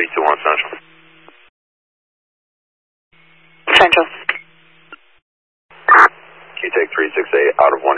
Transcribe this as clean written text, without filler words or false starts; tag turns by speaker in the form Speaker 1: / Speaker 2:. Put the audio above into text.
Speaker 1: 321 Central.
Speaker 2: Central.
Speaker 1: You take 368 out of 1.